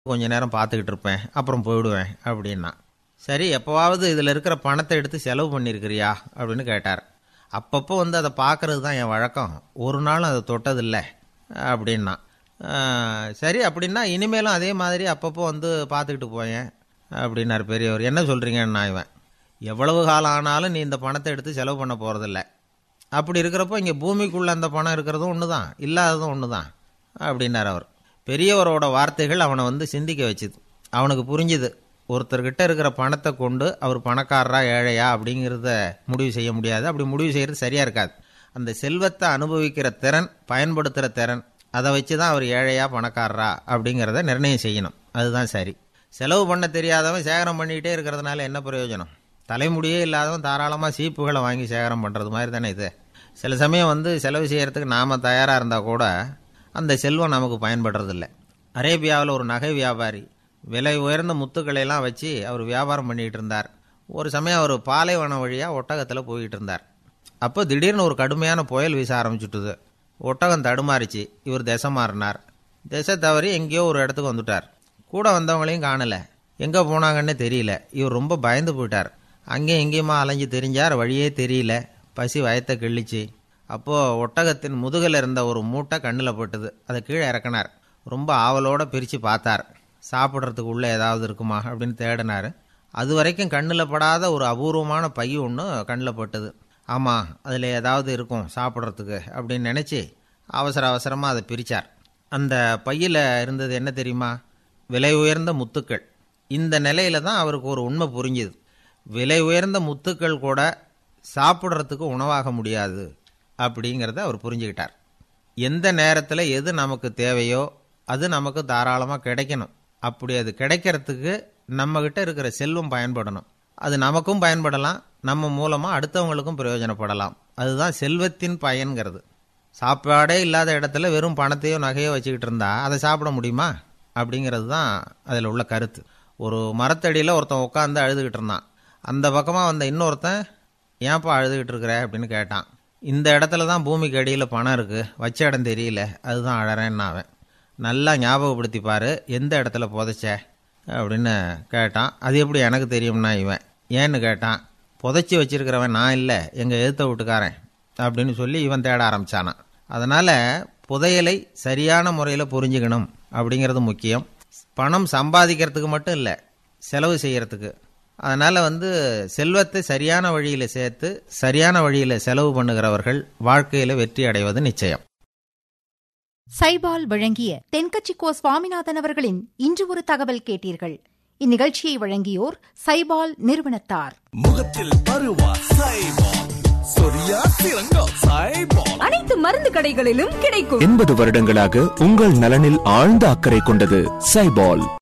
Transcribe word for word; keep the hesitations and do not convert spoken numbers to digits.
கொஞ்ச நேரம் பார்த்துக்கிட்டு இருப்பேன், அப்புறம் போயிடுவேன் அப்படின்னா. சரி, எப்போவாவது இதில் இருக்கிற பணத்தை எடுத்து செலவு பண்ணியிருக்கிறியா அப்படின்னு கேட்டார். அப்பப்போ வந்து அதை பார்க்கறது தான் என் வழக்கம், ஒரு நாளும் அதை தொட்டதில்லை அப்படின்னா. சரி, அப்படின்னா இனிமேலும் அதே மாதிரி அப்பப்போ வந்து பார்த்துக்கிட்டு போயேன் அப்படின்னார் பெரியவர். என்ன சொல்கிறீங்கன்னா, இவன் எவ்வளவு காலம் ஆனாலும் நீ இந்த பணத்தை எடுத்து செலவு பண்ண போகிறதில்ல. அப்படி இருக்கிறப்போ இங்கே பூமிக்குள்ளே அந்த பணம் இருக்கிறதும் ஒன்று தான், இல்லாததும் ஒன்று தான் அப்படின்னார் அவர். பெரியவரோட வார்த்தைகள் அவனை வந்து சிந்திக்க வச்சுது. அவனுக்கு புரிஞ்சுது, ஒருத்தர்கிட்ட இருக்கிற பணத்தை கொண்டு அவர் பணக்காரரா ஏழையா அப்படிங்கிறத முடிவு செய்ய முடியாது. அப்படி முடிவு செய்கிறது சரியாக இருக்காது. அந்த செல்வத்தை அனுபவிக்கிற திறன், பயன்படுத்துகிற திறன், அதை வச்சு தான் அவர் ஏழையா பணக்காரரா அப்படிங்கிறத நிர்ணயம் செய்யணும். அதுதான் சரி. செலவு பண்ண தெரியாதவன் சேகரம் பண்ணிக்கிட்டே இருக்கிறதுனால என்ன பிரயோஜனம்? தலைமுடியே இல்லாதவன் தாராளமாக சீப்புகளை வாங்கி சேகரம் பண்ணுறது மாதிரி தானே இது. சில சமயம் வந்து செலவு செய்கிறதுக்கு நாம் தயாராக இருந்தால் கூட அந்த செல்வம் நமக்கு பயன்படுறதில்லை. அரேபியாவில் ஒரு நகை வியாபாரி விலை உயர்ந்த முத்துக்களையெல்லாம் வச்சு அவர் வியாபாரம் பண்ணிகிட்டு இருந்தார். ஒரு சமயம் அவர் பாலைவனம் வழியாக ஒட்டகத்தில் போய்கிட்டு இருந்தார். அப்போ திடீர்னு ஒரு கடுமையான புயல் வீச ஆரம்பிச்சுட்டுது. ஒட்டகம் தடுமாறிச்சு. இவர் திசை மாறினார். திசை தவறி எங்கேயோ ஒரு இடத்துக்கு வந்துட்டார். கூட வந்தவங்களையும் காணலை, எங்கே போனாங்கன்னே தெரியல. இவர் ரொம்ப பயந்து போயிட்டார். அங்கேயும் எங்கேயுமா அலைஞ்சு தெரிஞ்சார், வழியே தெரியல. பசி வயத்தை கிள்ளிச்சு. அப்போது ஒட்டகத்தின் முதுகில் இருந்த ஒரு மூட்டை கண்ணில் பட்டுது. அதை கீழே இறக்கினார். ரொம்ப ஆவலோடு பிரித்து பார்த்தார். சாப்பிட்றதுக்கு உள்ளே ஏதாவது இருக்குமா அப்படின்னு தேடினார். அது வரைக்கும் கண்ணில் படாத ஒரு அபூர்வமான பை ஒன்று கண்ணில் பட்டுது. ஆமாம், அதில் ஏதாவது இருக்கும் சாப்பிட்றதுக்கு அப்படின்னு நினச்சி அவசர அவசரமாக அதை பிரித்தார். அந்த பையில் இருந்தது என்ன தெரியுமா? விலை உயர்ந்த முத்துக்கள். இந்த நிலையில் தான் அவருக்கு ஒரு உண்மை புரிஞ்சுது. விலை உயர்ந்த முத்துக்கள் கூட சாப்பிட்றதுக்கு உணவாக முடியாது அப்படிங்கிறத அவர் புரிஞ்சுக்கிட்டார். எந்த நேரத்தில் எது நமக்கு தேவையோ அது நமக்கு தாராளமாக கிடைக்கணும். அப்படி அது கிடைக்கிறதுக்கு நம்மக்கிட்ட இருக்கிற செல்வம் பயன்படணும். அது நமக்கும் பயன்படலாம், நம்ம மூலமாக அடுத்தவங்களுக்கும் பிரயோஜனப்படலாம். அதுதான் செல்வத்தின் பயன்கிறது. சாப்பாடே இல்லாத இடத்துல வெறும் பணத்தையோ நகையோ வச்சுக்கிட்டு இருந்தால் அதை சாப்பிட முடியுமா அப்படிங்கிறது தான் அதில் உள்ள கருத்து. ஒரு மரத்தடியில் ஒருத்தன் உட்காந்து அழுதுகிட்டு இருந்தான். அந்த பக்கமாக வந்த இன்னொருத்தன், ஏன்ப்பா அழுதுகிட்டு இருக்கிற அப்படின்னு கேட்டான். இந்த இடத்துல தான் பூமிக்கு அடியில் பணம் இருக்குது, வச்ச இடம் தெரியல, அதுதான் அழறேன்னு அவன். நல்லா ஞாபகப்படுத்திப்பார், எந்த இடத்துல புதைச்ச அப்படின்னு கேட்டான். அது எப்படி எனக்கு தெரியும்னா இவன். ஏன்னு கேட்டான். புதைச்சி வச்சிருக்கிறவன் நான் இல்லை, எங்கள் எழுத்த வீட்டுக்காரன் அப்படின்னு சொல்லி இவன் தேட ஆரம்பித்தானான். அதனால் புதையலை சரியான முறையில் புரிஞ்சுக்கணும் அப்படிங்கிறது முக்கியம். பணம் சம்பாதிக்கிறதுக்கு மட்டும் இல்லை, செலவு செய்கிறதுக்கு. அதனால் வந்து செல்வத்தை சரியான வழியில் சேர்த்து சரியான வழியில் செலவு பண்ணுகிறவர்கள் வாழ்க்கையில் வெற்றி அடைவது நிச்சயம். சைபால் வழங்கிய தென்கட்சி கோ சுவாமிநாதன் அவர்களின் இன்று ஒரு தகவல் கேட்டீர்கள். இந்நிகழ்ச்சியை வழங்கியோர் சைபால் நிறுவனத்தார். முகத்தில் பருவா சைபால், சொரியா சிறங்கா சைபால், அனைத்து மருந்து கடைகளிலும் கிடைக்கும். எண்பது வருடங்களாக உங்கள் நலனில் ஆழ்ந்த அக்கறை கொண்டது சைபால்.